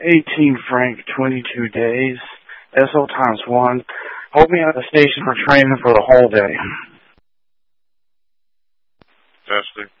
18 Frank, 22 days. SO times 1. Hold me at the station for training for the whole day. Testing.